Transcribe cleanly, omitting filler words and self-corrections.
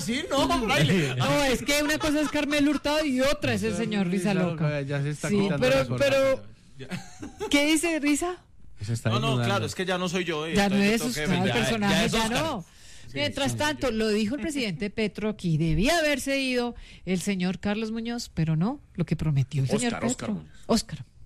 decir? No, Fraile. No, es que una cosa es Carmelo Hurtado y otra es el señor Risa Loca. Ya se está Sí, quitando pero, la corbata. ¿qué dice Risa? Se está No, desnudando. claro, es que ya no soy yo. Ya no entonces es tengo que usted el defender. personaje, es ya Oscar. no. Mientras tanto, lo dijo el presidente Petro aquí, debía haberse ido el señor Carlos Muñoz, pero no, lo que prometió el señor Oscar Petro. Muñoz. Oscar.